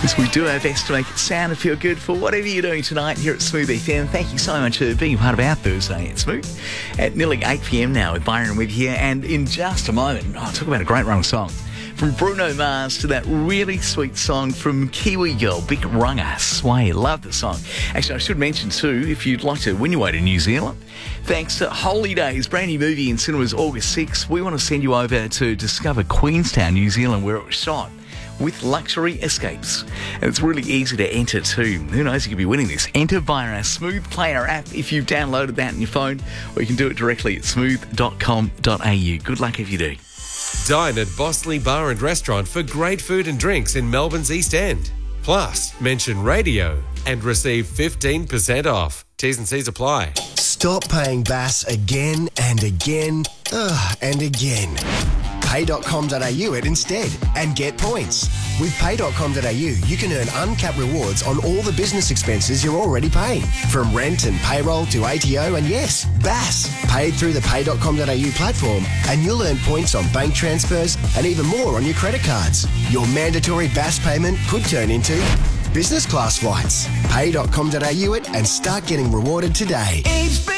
As we do our best to make it sound and feel good for whatever you're doing tonight here at Smooth FM. Thank you so much for being part of our Thursday at Smooth. At nearly 8 p.m. now with Byron with you. And in just a moment, talk about a great run of song. From Bruno Mars to that really sweet song from Kiwi Girl, Big Runga, Sway. Love the song. Actually, I should mention too, if you'd like to win your way to New Zealand, thanks to Holy Days, brand new movie in cinemas August 6th, we want to send you over to discover Queenstown, New Zealand, where it was shot with luxury escapes. And it's really easy to enter too. Who knows, you could be winning this. Enter via our Smooth Player app if you've downloaded that on your phone, or you can do it directly at smooth.com.au. Good luck if you do. Dine at Bossley Bar and Restaurant for great food and drinks in Melbourne's East End. Plus, mention radio and receive 15% off. T's and C's apply. Stop paying BAS again and again and again. Pay.com.au it instead and get points. With Pay.com.au, you can earn uncapped rewards on all the business expenses you're already paying. From rent and payroll to ATO and yes, BAS. Paid through the Pay.com.au platform and you'll earn points on bank transfers and even more on your credit cards. Your mandatory BAS payment could turn into business class flights. Pay.com.au it and start getting rewarded today.